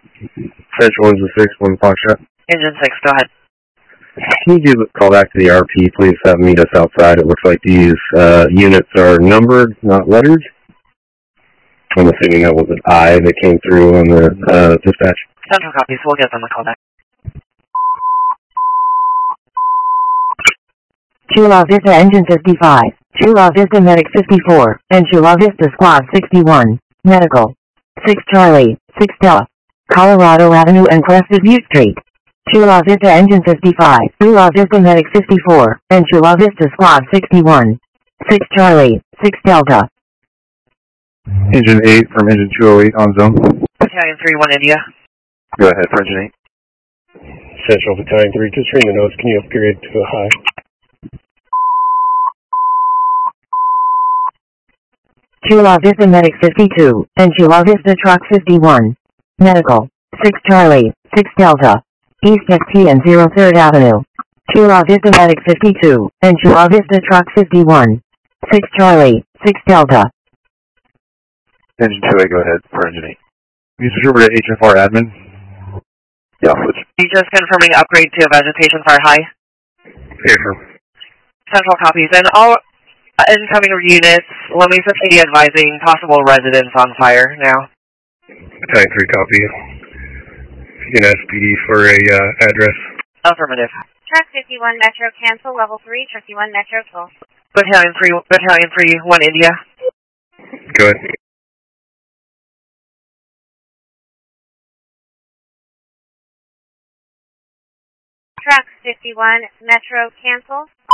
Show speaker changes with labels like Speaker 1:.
Speaker 1: Central Engine 6, 1 Foxtrot.
Speaker 2: Engine 6, go ahead.
Speaker 1: Can you give a call back to the RP, please? Have them meet us outside. It looks like these units are numbered, not lettered. I'm assuming that was an I that came through on the dispatch.
Speaker 2: Central copies. We'll get them a call back.
Speaker 3: Chula Vista Engine 55, Chula Vista Medic 54, and Chula Vista Squad 61, Medical. 6 Charlie, 6 Stella. Colorado Avenue and Crested View Street. Chula Vista Engine 55, Chula Vista Medic 54, and Chula Vista Squad 61. 6 Charlie, 6 Delta.
Speaker 4: Engine 8 from Engine 208 on zone.
Speaker 2: Battalion 3, 1 India.
Speaker 4: Go ahead for Engine 8.
Speaker 1: Central Battalion 3, just reading the notes. Can you upgrade to a high?
Speaker 3: Chula Vista Medic 52, and Chula Vista Truck 51. Medical. 6 Charlie, 6 Delta. East XT and 03rd Avenue. Chula Vista Medic 52, and Chula Vista Truck 51. 6 Charlie, 6 Delta.
Speaker 4: Engine 2A, go ahead for Engine 8.
Speaker 5: You switch over to HFR admin.
Speaker 4: Yeah, switch.
Speaker 2: You just confirming upgrade to vegetation fire high.
Speaker 1: Affirm.
Speaker 2: Central copies. And all incoming units, let me be advising possible residents on fire now.
Speaker 1: Battalion 3 copy. You can ask PD for a address.
Speaker 2: Affirmative.
Speaker 6: Truck 51 Metro cancel, level 3, Truck 51 Metro full.
Speaker 2: Battalion 3, 1 India.
Speaker 1: Go ahead.
Speaker 6: Truck 51 Metro cancel.